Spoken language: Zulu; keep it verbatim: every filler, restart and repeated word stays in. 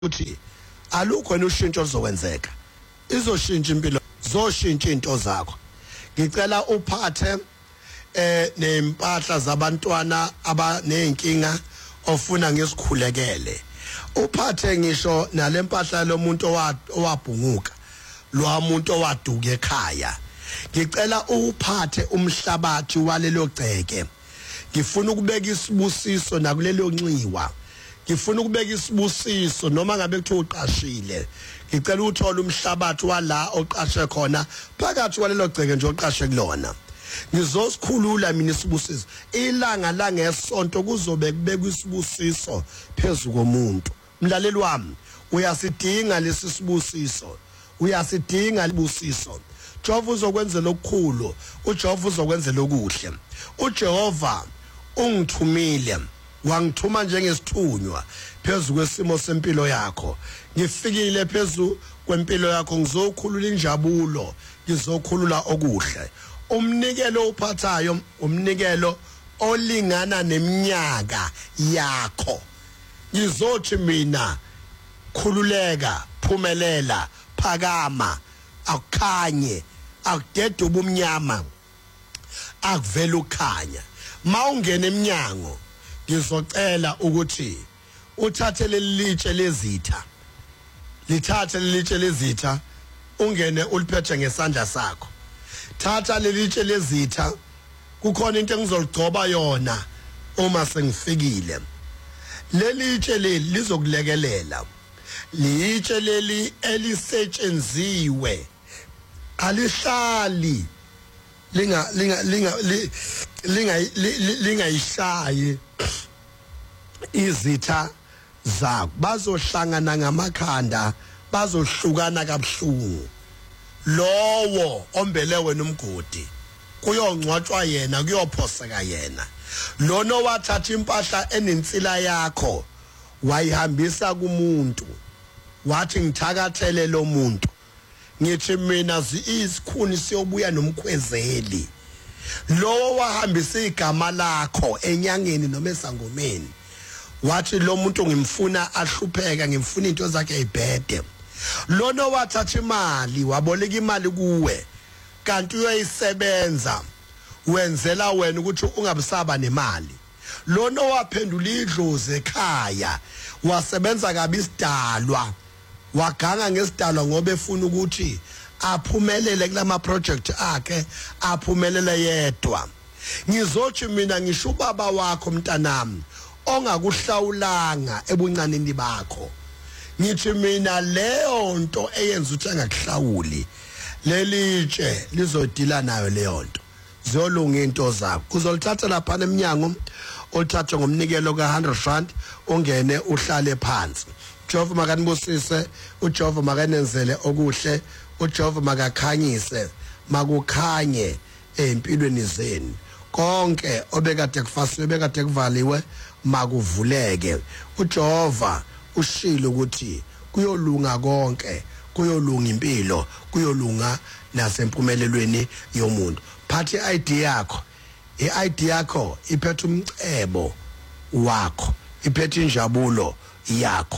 uthi alukho noshintsho lizokwenzeka izoshintsha impilo zoshintsha into zakho ngicela uphathe eh nempahla zabantwana abanenkinga ofuna ngesikhulekele uphathe ngisho nalempahla lomuntu owabhunguka lo muntu owaduka ekhaya ngicela uphathe umhlabathi walelo gceke ngifuna ukubeka isibusiso nakulelo nxiwa ngifuna ukubeka isibusiso noma ngabe kuthiwa uqashile ngicela uthola umhlabathi wala oqashe khona phakathi kwalelo gceke nje oqashe kulona ngizosikhulula mina isibusiso ilanga la ngesonto kuzobe kubekwa isibusiso phezulu komuntu mlaleli wami uyasidinga lesi sibusiso uyasidinga libusiso Jehova uzokwenzela okukhulu uJehova uzokwenzela okuhle uJehova ungithumile wangithuma njengesithunywa phezulu kwesimo sempilo yakho ngifikile phezulu kwempilo yakho ngizokhulula injabulo ngizokhulula okuhle umnikelo uphathayo umnikelo olingana neminyaka yakho ngizothi mina khululeka phumelela phakama akukhanye akudede ubumnyama akuvela ukhanya mawungena eminyango ngizocela ukuthi uthathe lelitshe lezitha lithathe lelitshe lezitha ungene uliphethe ngesandla sakho thatha lelitshe lezitha kukhona into engizoligcoba yona uma sengifikile lelitshe leli lizokulekelela litshe leli elisetshenziwe alihlali linga linga linga linga lingayishayi izitha zakho bazohlangana ngamakhanda bazohlukana kabuhlungu lowo ombele wena umgodi kuyongcwatshwa yena kuyophoseka yena lona wathatha impahla enensila yakho wayihambisa kumuntu wathi ngithakathele lo muntu ngithi mina isikhuni siyobuya nomkhwezeli lo wahambisa igama lakho enyangeni noma esangomeni wathi lo muntu ngimfuna ahlupheka ngimfuna into zakhe ezibhede lona wathatha imali waboleka imali kuwe kanti uyayisebenza wenzela wena ukuthi ungabisaba nemali lona waphendula idlozi ekhaya wasebenza kabi isidalwa waganga ngesidalwa ngoba efuna ukuthi aphumelele kulama project akhe aphumelele yedwa ngizothi mina ngisho ubaba wakho mntanami ongakuhlawulanga ebuncaneni bakho ngithi mina leyo nto eyenza ukuthi angakuhlawuli lelitshe lizodila nayo leyo nto zolunga into zakho uzolithatha lapha eminyango olithatha ngomnikelo ka one hundred rand ungene uhlale phansi uJehova makanibusise uJehova makanenzele okuhle uJehova makakhanyise makukhanye empilweni zenu konke obekade kufasiwe bekade kuvaliwe makuvuleke uJehova ushilo ukuthi kuyolunga konke kuyolunga impilo kuyolunga nasempumelelweni yomuntu phathi I D yakho i-I D yakho iphethe umcebo wakho iphethe injabulo yakho